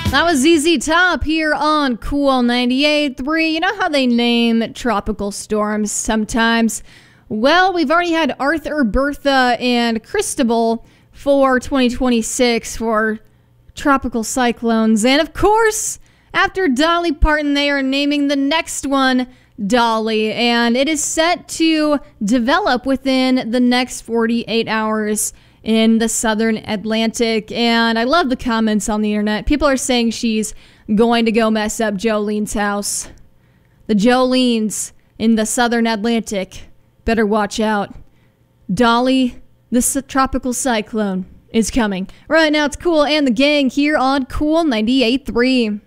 That was ZZ Top here on Cool 98.3. You know how they name tropical storms sometimes? Well, we've already had Arthur, Bertha, and Cristobal for 2026 for tropical cyclones. And of course, after Dolly Parton, they are naming the next one Dolly. And it is set to develop within the next 48 hours in the southern Atlantic. And I love the comments on the internet. People are saying she's going to go mess up Jolene's house. The Jolenes in the southern Atlantic. Better watch out. Dolly, the tropical cyclone, is coming. Right now it's Cool and the gang here on Cool 98.3.